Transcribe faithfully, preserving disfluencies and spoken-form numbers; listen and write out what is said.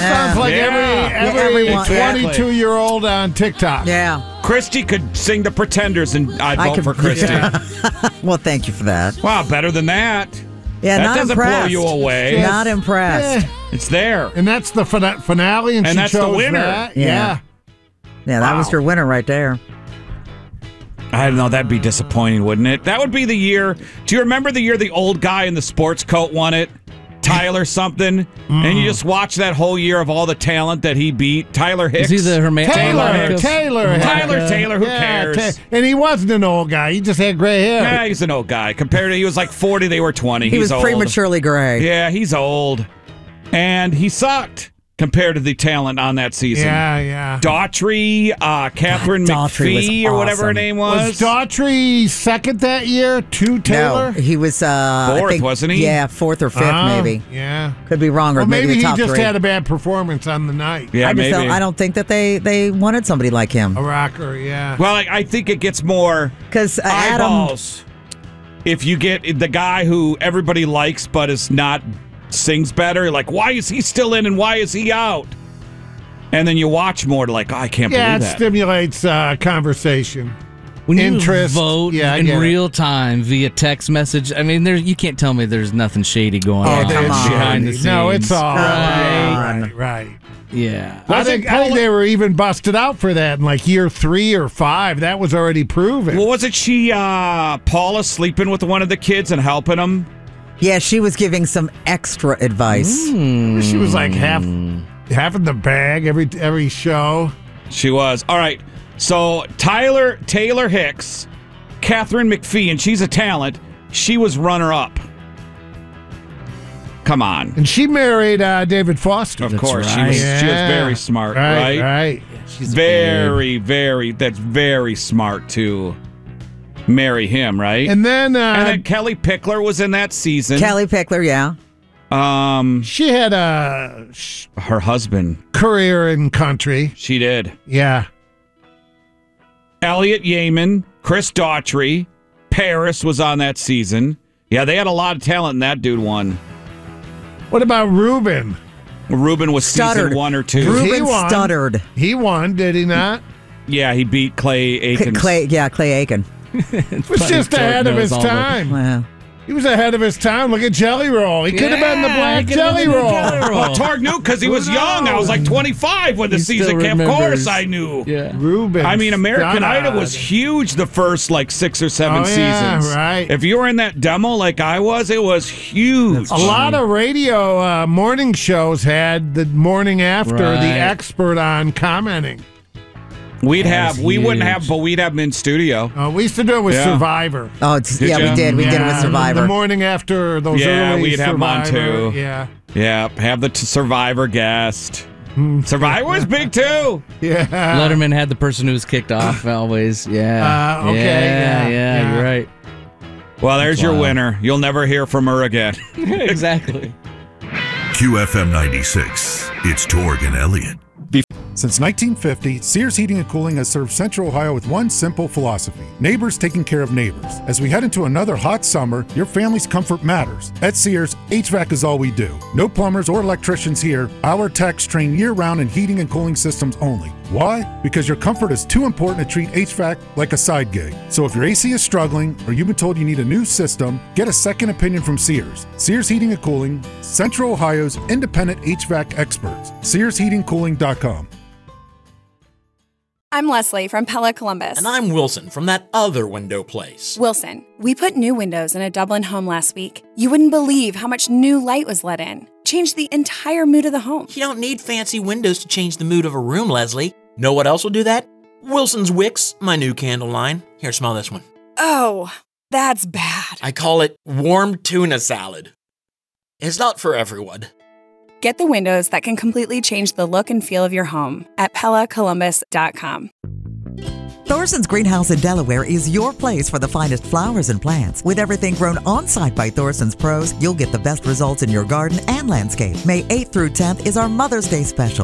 sounds like Yeah. every Yeah, every everyone- twenty-two-year-old on TikTok. Yeah. Christy could sing the Pretenders, and I'd I vote could- for Christy. yeah. Well, thank you for that. Wow, better than that. Yeah, that not doesn't impressed. blow you away. Not impressed. Yeah. It's there. And that's the fina- finale, and, And she that's the chose winner. that. Yeah. Yeah. Yeah, that Wow. was your winner right there. I don't know. That'd be disappointing, wouldn't it? That would be the year. Do you remember the year the old guy in the sports coat won it? Tyler something. Mm. And you just watch that whole year of all the talent that he beat. Tyler Hicks. Is he the Herman? Taylor, Hicks? Taylor, Tyler Hicks. Taylor, who Yeah, cares? Ta- and he wasn't an old guy. He just had gray hair. Yeah, he's an old guy. Compared to, he was like forty, they were twenty. He he's was old. prematurely gray. Yeah, he's old. And he sucked compared to the talent on that season. Yeah, yeah. Daughtry, uh, Catherine God, Daughtry was McPhee, or whatever her awesome. name Was was. Daughtry second that year to Taylor? No, he was uh, I Fourth, think- wasn't he? Yeah, fourth or fifth, Oh, maybe. Yeah. Could be wrong, or Well, maybe, maybe, the he top just three. had a bad performance on the night. yeah, I just maybe. don't, I don't think that they they wanted somebody like him A rocker, yeah. Well, I, I think it gets more because uh, Adam. eyeballs if you get the guy who everybody likes but is not sings better. Like, why is he still in and why is he out? And then you watch more to like, oh, I can't yeah, it believe that. stimulates uh, conversation. When you Interest. vote Yeah, I in get it. real time via text message, I mean, there you can't tell me there's nothing shady going Oh, on come it's on. behind the shady. scenes. No, it's all right. right. Right. Yeah. I Was think, it I think Paula- they were even busted out for that in like year three or five. That was already proven. Well, wasn't she, uh, Paula, sleeping with one of the kids and helping him? Yeah, she was giving some extra advice. Mm. She was like half half in the bag every every show. She was. All right. So Tyler Taylor Hicks, Catherine McPhee, and she's a talent. She was runner-up. Come on. And she married uh, David Foster. Of That's course, she right. was. She was Yeah. very smart, Right, right? right. She's Very, very. That's very smart to marry him, right? And then, uh, And then Kelly Pickler was in that season. Kelly Pickler, yeah. Um, she had a sh- her husband. career in country. She did. Yeah. Elliot Yeaman, Chris Daughtry, Paris was on that season. Yeah, they had a lot of talent, and that dude won. What about Ruben? Ruben was Stuttered. season one or two. Ru- Ruben won. stuttered. He won, did he not? Yeah, he beat Clay C- Aikens. Clay, yeah, Clay Aiken. He was just ahead of his time. Wow. He was ahead of his time. Look at Jelly Roll. He could have been the Black Jelly Roll. Well, Targ knew because he was Who young. I was like twenty-five when the He season still came. Of remembers. course I knew. Yeah. Ruben. I mean, American Studdard. Idol was huge the first like six or seven Oh, yeah, seasons. right. If you were in that demo like I was, it was huge. A lot of radio uh, morning shows had the morning after Right. the expert on commenting. We'd That's have, we wouldn't have, huge. but we'd have them in studio. Uh, we used to do it with Yeah. Survivor. Oh, it's, Did yeah, ya? we did. We did it with Yeah, Survivor. The morning after those Yeah, early we'd have 'em on, Survivor. too. Yeah. Yeah, have the t- Survivor guest. Survivor was big too. Yeah. Letterman had the person who was kicked off always. Yeah. Uh, okay, Yeah, yeah, yeah, yeah. you're right. Well, there's your Wow. winner. You'll never hear from her again. Exactly. Q F M ninety-six. It's Torg and Elliott. Since nineteen fifty, Sears Heating and Cooling has served Central Ohio with one simple philosophy: neighbors taking care of neighbors. As we head into another hot summer, your family's comfort matters. At Sears, H V A C is all we do. No plumbers or electricians here. Our techs train year-round in heating and cooling systems only. Why? Because your comfort is too important to treat H V A C like a side gig. So if your A C is struggling or you've been told you need a new system, get a second opinion from Sears. Sears Heating and Cooling, Central Ohio's independent H V A C experts. Sears Heating Cooling dot com. I'm Leslie from Pella Columbus. And I'm Wilson from that other window place. Wilson, we put new windows in a Dublin home last week. You wouldn't believe how much new light was let in. Changed the entire mood of the home. You don't need fancy windows to change the mood of a room, Leslie. Know what else will do that? Wilson's Wicks, my new candle line. Here, smell this one. Oh, that's bad. I call it warm tuna salad. It's not for everyone. Get the windows that can completely change the look and feel of your home at Pella Columbus dot com. Thorson's Greenhouse in Delaware is your place for the finest flowers and plants. With everything grown on-site by Thorson's pros, you'll get the best results in your garden and landscape. May eighth through tenth is our Mother's Day special.